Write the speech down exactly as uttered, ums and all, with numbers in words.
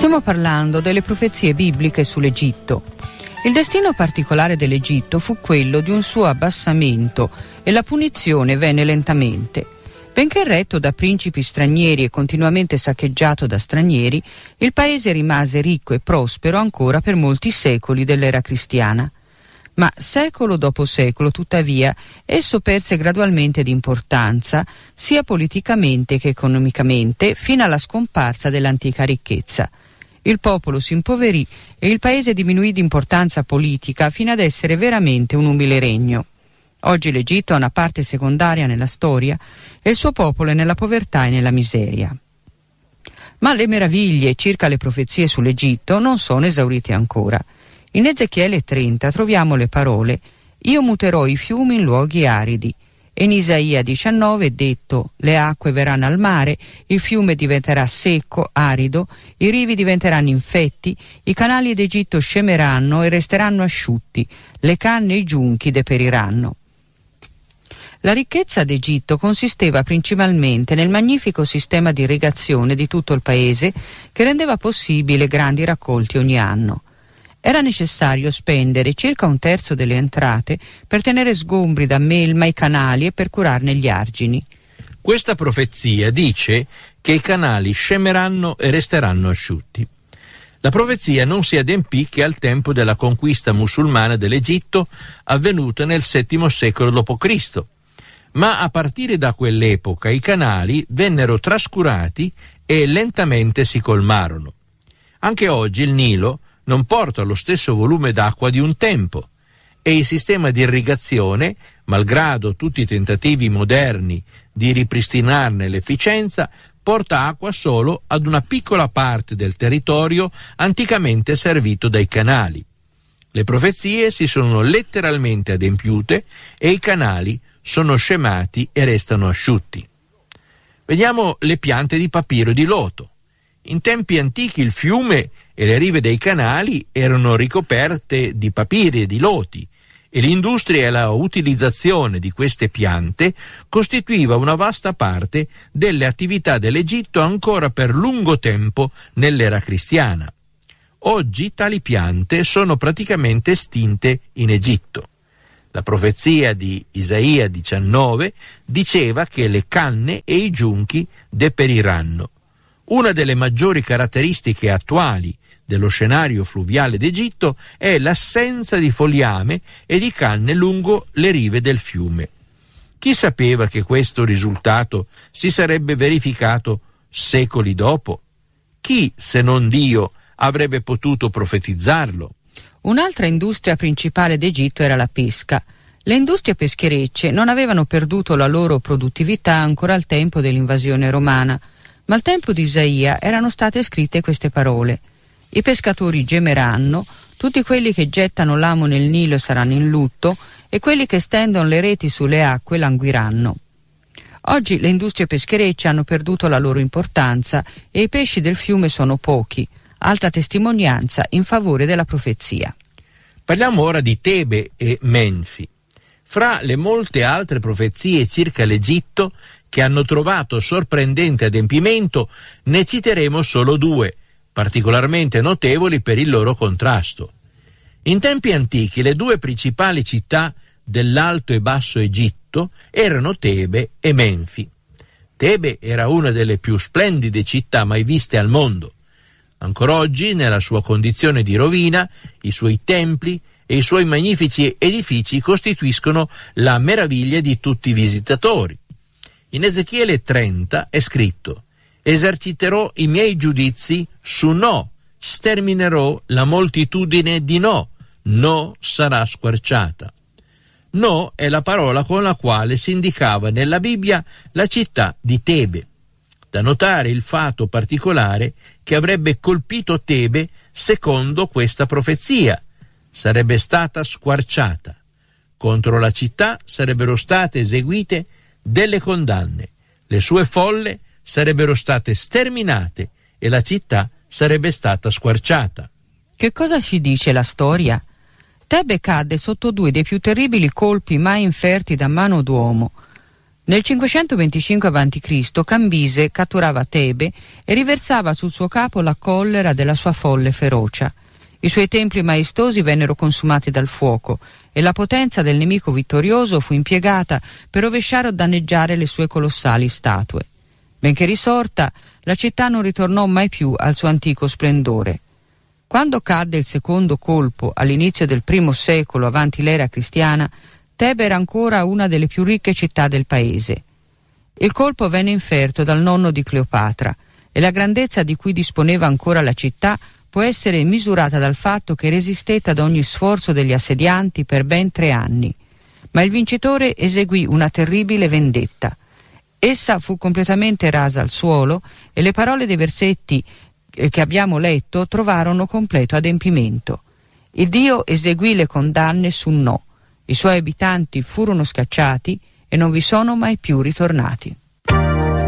Stiamo parlando delle profezie bibliche sull'Egitto. Il destino particolare dell'Egitto fu quello di un suo abbassamento e la punizione venne lentamente. Benché retto da principi stranieri e continuamente saccheggiato da stranieri, il paese rimase ricco e prospero ancora per molti secoli dell'era cristiana. Ma secolo dopo secolo, tuttavia, esso perse gradualmente di importanza, sia politicamente che economicamente, fino alla scomparsa dell'antica ricchezza. Il popolo si impoverì e il paese diminuì di importanza politica fino ad essere veramente un umile regno. Oggi l'Egitto ha una parte secondaria nella storia e il suo popolo è nella povertà e nella miseria. Ma le meraviglie circa le profezie sull'Egitto non sono esaurite ancora. In Ezechiele trenta troviamo le parole «Io muterò i fiumi in luoghi aridi». E in Isaia diciannove è detto «Le acque verranno al mare, il fiume diventerà secco, arido, i rivi diventeranno infetti, i canali d'Egitto scemeranno e resteranno asciutti, le canne e i giunchi deperiranno». La ricchezza d'Egitto consisteva principalmente nel magnifico sistema di irrigazione di tutto il paese che rendeva possibile grandi raccolti ogni anno. Era necessario spendere circa un terzo delle entrate per tenere sgombri da melma i canali e per curarne gli argini. Questa profezia dice che i canali scemeranno e resteranno asciutti. La profezia non si adempì che al tempo della conquista musulmana dell'Egitto, avvenuta nel settimo secolo dopo Cristo. Ma a partire da quell'epoca i canali vennero trascurati e lentamente si colmarono. Anche oggi il Nilo non porta lo stesso volume d'acqua di un tempo e il sistema di irrigazione, malgrado tutti i tentativi moderni di ripristinarne l'efficienza, porta acqua solo ad una piccola parte del territorio anticamente servito dai canali. Le profezie si sono letteralmente adempiute e i canali sono scemati e restano asciutti. Vediamo le piante di papiro e di loto. In tempi antichi il fiume e le rive dei canali erano ricoperte di papiri e di loti e l'industria e la utilizzazione di queste piante costituiva una vasta parte delle attività dell'Egitto ancora per lungo tempo nell'era cristiana. Oggi tali piante sono praticamente estinte in Egitto. La profezia di Isaia diciannove diceva che le canne e i giunchi deperiranno. Una delle maggiori caratteristiche attuali dello scenario fluviale d'Egitto è l'assenza di foliame e di canne lungo le rive del fiume. Chi sapeva che questo risultato si sarebbe verificato secoli dopo? Chi, se non Dio, avrebbe potuto profetizzarlo? Un'altra industria principale d'Egitto era la pesca. Le industrie pescherecce non avevano perduto la loro produttività ancora al tempo dell'invasione romana, ma al tempo di Isaia erano state scritte queste parole: i pescatori gemeranno, tutti quelli che gettano l'amo nel Nilo saranno in lutto e quelli che stendono le reti sulle acque languiranno. Oggi le industrie pescherecce hanno perduto la loro importanza e i pesci del fiume sono pochi, altra testimonianza in favore della profezia. Parliamo ora di Tebe e Menfi. Fra le molte altre profezie circa l'Egitto che hanno trovato sorprendente adempimento, ne citeremo solo due, particolarmente notevoli per il loro contrasto. In tempi antichi le due principali città dell'Alto e Basso Egitto erano Tebe e Menfi. Tebe era una delle più splendide città mai viste al mondo. Ancora oggi, nella sua condizione di rovina, i suoi templi e i suoi magnifici edifici costituiscono la meraviglia di tutti i visitatori. In Ezechiele trenta è scritto: «Eserciterò i miei giudizi su No, sterminerò la moltitudine di No, No sarà squarciata». No è la parola con la quale si indicava nella Bibbia la città di Tebe. Da notare il fatto particolare che avrebbe colpito Tebe secondo questa profezia: sarebbe stata squarciata. Contro la città sarebbero state eseguite delle condanne, le sue folle sarebbero state sterminate e la città sarebbe stata squarciata. Che cosa ci dice la storia? Tebe cadde sotto due dei più terribili colpi mai inferti da mano d'uomo. Nel cinquecentoventicinque avanti Cristo Cambise catturava Tebe e riversava sul suo capo la collera della sua folle ferocia. I suoi templi maestosi vennero consumati dal fuoco e la potenza del nemico vittorioso fu impiegata per rovesciare o danneggiare le sue colossali statue. Benché risorta, la città non ritornò mai più al suo antico splendore. Quando cadde il secondo colpo all'inizio del primo secolo avanti l'era cristiana, Tebe era ancora una delle più ricche città del paese. Il colpo venne inferto dal nonno di Cleopatra e la grandezza di cui disponeva ancora la città può essere misurata dal fatto che resistette ad ogni sforzo degli assedianti per ben tre anni. Ma il vincitore eseguì una terribile vendetta. Essa fu completamente rasa al suolo e le parole dei versetti che abbiamo letto trovarono completo adempimento. Il Dio eseguì le condanne su No. I suoi abitanti furono scacciati e non vi sono mai più ritornati.